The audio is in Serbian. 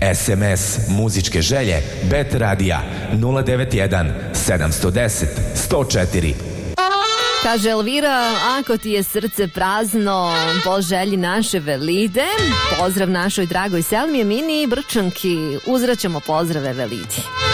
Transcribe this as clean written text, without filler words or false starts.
SMS muzičke želje Bet Radija 091 710 104. Kaže Elvira, ako ti je srce prazno, po želji naše Velide, pozdrav našoj dragoj Selmi, Mini i Brčanki, uzvraćamo pozdrave Velidi.